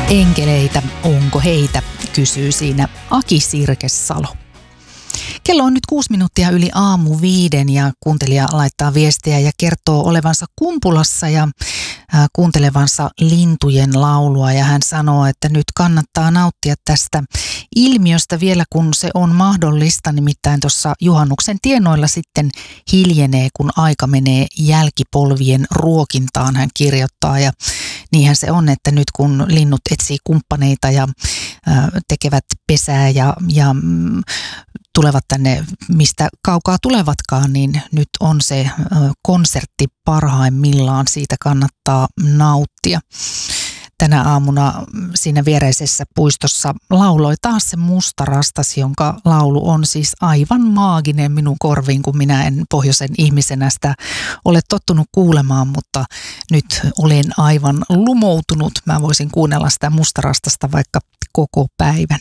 Enkeleitä, onko heitä, kysyy siinä Aki Sirkesalo. Kello on nyt 6 minuuttia yli 4:05 ja kuuntelija laittaa viestiä ja kertoo olevansa Kumpulassa ja kuuntelevansa lintujen laulua. Ja hän sanoo, että nyt kannattaa nauttia tästä ilmiöstä vielä kun se on mahdollista. Nimittäin tuossa juhannuksen tienoilla sitten hiljenee, kun aika menee jälkipolvien ruokintaan, hän kirjoittaa. Ja niinhän se on, että nyt kun linnut etsii kumppaneita ja tekevät pesää ja tulevat tänne, mistä kaukaa tulevatkaan, niin nyt on se konsertti parhaimmillaan. Siitä kannattaa nauttia. Tänä aamuna siinä viereisessä puistossa lauloi taas se Musta rastas, jonka laulu on siis aivan maaginen minun korviin, kun minä en pohjoisen ihmisenä sitä ole tottunut kuulemaan, mutta nyt olen aivan lumoutunut. Mä voisin kuunnella sitä Musta rastasta vaikka koko päivän.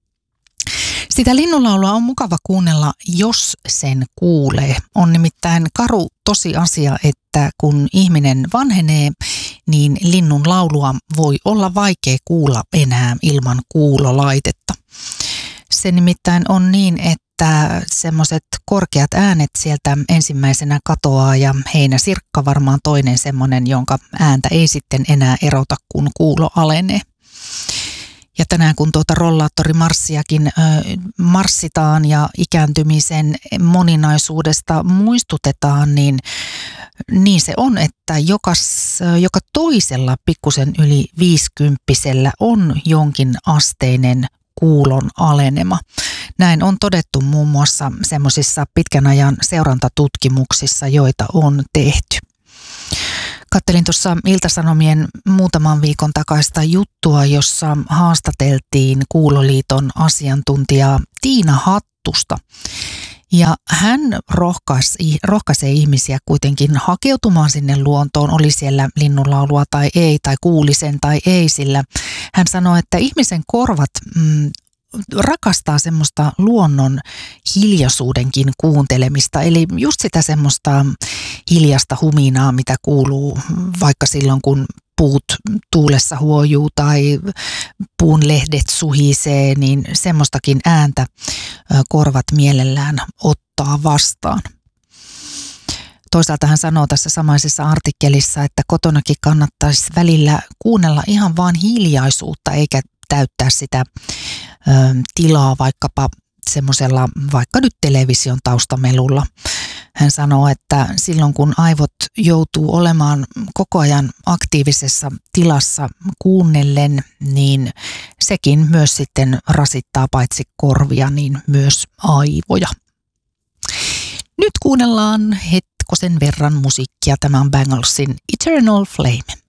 Sitä linnunlaulua on mukava kuunnella, jos sen kuulee. On nimittäin karu tosiasia, että kun ihminen vanhenee, niin linnun laulua voi olla vaikea kuulla enää ilman kuulolaitetta. Se nimittäin on niin, että semmoiset korkeat äänet sieltä ensimmäisenä katoaa ja heinäsirkka varmaan toinen semmoinen, jonka ääntä ei sitten enää erota, kun kuulo alenee. Ja tänään kun tuota rollaattorimarssiakin marssitaan ja ikääntymisen moninaisuudesta muistutetaan, niin se on, että joka toisella pikkusen yli 50-vuotiaalla on jonkin asteinen kuulon alenema. Näin on todettu muun muassa semmoisissa pitkän ajan seurantatutkimuksissa, joita on tehty. Kattelin tuossa Ilta-Sanomien muutaman viikon takaista juttua, jossa haastateltiin Kuuloliiton asiantuntijaa Tiina Hattusta. Ja hän rohkaisee ihmisiä kuitenkin hakeutumaan sinne luontoon, oli siellä linnunlaulua tai ei, tai kuuli sen tai ei, sillä hän sanoi, että ihmisen korvat rakastaa semmoista luonnon hiljaisuudenkin kuuntelemista, eli just sitä semmoista hiljasta huminaa, mitä kuuluu vaikka silloin, kun puut tuulessa huojuu tai puun lehdet suhisee, niin semmoistakin ääntä korvat mielellään ottaa vastaan. Toisaalta hän sanoo tässä samaisessa artikkelissa, että kotonakin kannattaisi välillä kuunnella ihan vaan hiljaisuutta eikä täyttää sitä tilaa vaikkapa semmoisella vaikka nyt television taustamelulla. Hän sanoo, että silloin kun aivot joutuu olemaan koko ajan aktiivisessa tilassa kuunnellen, niin sekin myös sitten rasittaa paitsi korvia, niin myös aivoja. Nyt kuunnellaan hetkosen verran musiikkia. Tämä on Banglesin Eternal Flame.